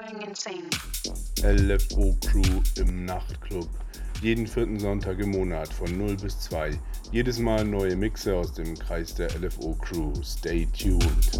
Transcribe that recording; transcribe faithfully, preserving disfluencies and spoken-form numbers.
L F O Crew im Nachtclub. Jeden vierten Sonntag im Monat von null bis zwei. Jedes Mal neue Mixe aus dem Kreis der L F O Crew. Stay tuned.